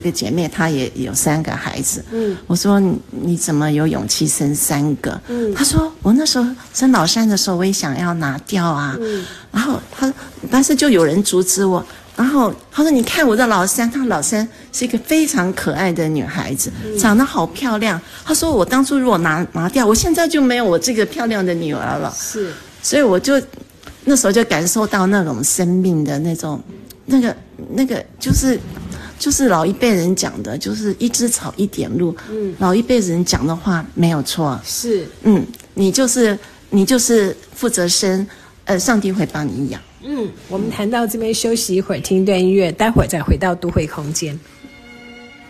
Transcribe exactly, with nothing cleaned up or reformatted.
一个姐妹她也有三个孩子，嗯，我说 你, 你怎么有勇气生三个？嗯，她说我那时候生老三的时候我也想要拿掉啊，嗯，然后她但是就有人阻止我，然后她说你看我的老三，她老三是一个非常可爱的女孩子，嗯，长得好漂亮，她说我当初如果拿拿掉，我现在就没有我这个漂亮的女儿了，是，所以我就那时候就感受到那种生命的那种那个那个就是就是老一辈人讲的，就是一枝草一点露。嗯，老一辈人讲的话没有错。是，嗯，你就是你就是负责生，呃，上帝会帮你养。 嗯，我们谈到这边休息一会儿，听一段音乐，待会儿再回到都会空间。